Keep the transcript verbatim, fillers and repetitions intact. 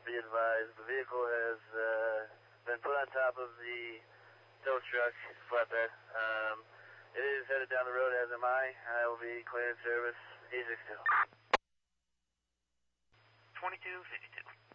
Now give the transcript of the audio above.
be advised, the vehicle has uh, been put on top of the tow truck, flatbed. Um, it is headed down the road, as am I. I will be clearing service. Easy still. twenty-two fifty-two.